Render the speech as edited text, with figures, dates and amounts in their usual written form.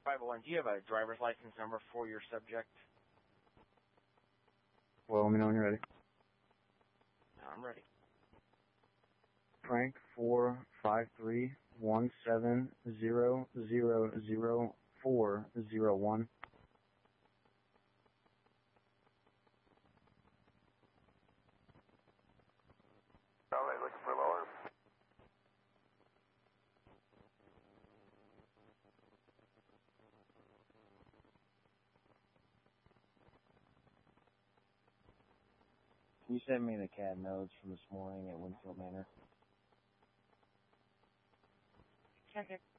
501, do you have a driver's license number for your subject? Well, let me know when you're ready. I'm ready. Frank 45317000401. Somebody looking for lower? Can you send me the CAD notes from this morning at Winfield Manor? Check it.